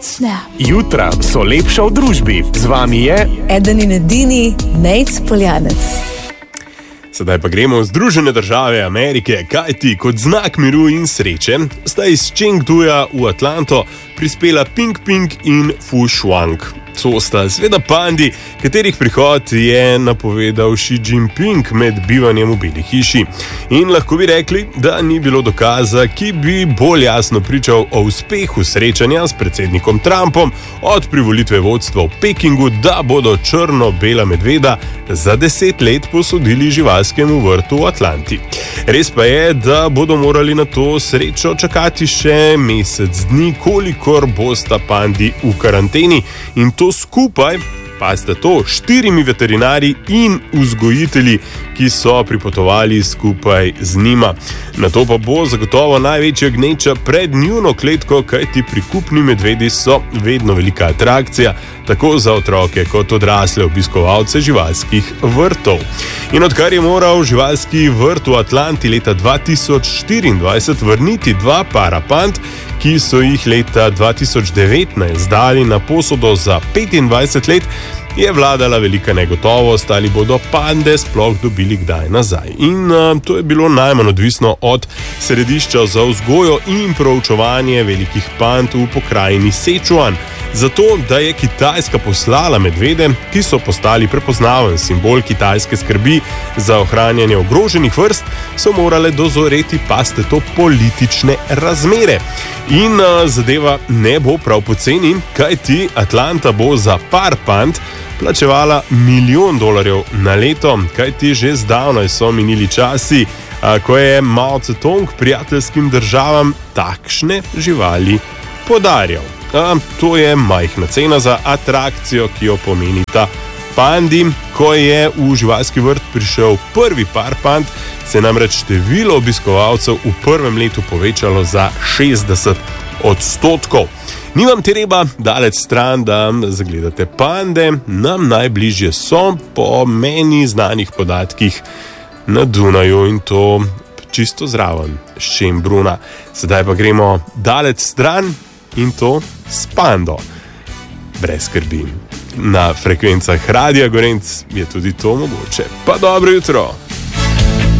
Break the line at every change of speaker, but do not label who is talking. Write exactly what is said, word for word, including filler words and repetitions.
Snap.
Jutra so lepša v družbi. Z vami je
eden in edini Nejc Poljanec.
Sedaj pa gremo v Združene države Amerike, kajti kot znak miru in sreče sta iz Chengduja v Atlanto prispela Ping Ping in Fu Shuang. To sta seveda pandi, katerih prihod je napovedal Xi Jinping med bivanjem v Beli hiši. In lahko bi rekli, da ni bilo dokaza, ki bi bolj jasno pričal o uspehu srečanja s predsednikom Trumpom od privolitve vodstva v Pekingu, da bodo črno-bela medveda za deset let posodili živalskemu vrtu v Atlanti. Res pa je, da bodo morali na to srečo čakati še mesec dni, kolikor bosta pandi v karanteni, in to skupaj, pa sta to štirimi veterinarji in vzgojitelji, ki so pripotovali skupaj z njima. Na to pa bo zagotovo največja gneča pred njuno kletko, kajti prikupni medvedi so vedno velika atrakcija, tako za otroke kot odrasle obiskovalce živalskih vrtov. In odkar je moral živalski vrt v Atlanti leta dva tisoč štiriindvajset vrniti dva para pand, ki so jih leta dva tisoč devetnajst dali na posodo za petindvajset let, je vladala velika negotovost, ali bodo pande sploh dobili kdaj nazaj. In uh, to je bilo najmanj odvisno od središča za vzgojo in proučevanje velikih pand v pokrajini Sichuan. Zato, da je Kitajska poslala medvede, ki so postali prepoznaven simbol kitajske skrbi za ohranjanje ogroženih vrst, so morale dozoreti, paste to, politične razmere. In uh, zadeva ne bo prav poceni, kajti Atlanta bo za par pand plačevala milijon dolarjev na leto, kajti že zdavnaj so minili časi, uh, ko je Mao Zedong prijateljskim državam takšne živali podarjal. A, to je majhna cena za atrakcijo, ki jo pomeni ta pandi. Ko je v živalski vrt prišel prvi par pand, se je namreč število obiskovalcev v prvem letu povečalo za šestdeset odstotkov. Ni vam treba daleč stran, da zagledate pande, nam najbližje so po meni znanih podatkih na Dunaju, in to čisto zraven Schönbrunna. Sedaj pa gremo daleč stran, in to s pando. Brez skrbi. Na frekvencah Radia Gorenc je tudi to mogoče. Pa dobro jutro!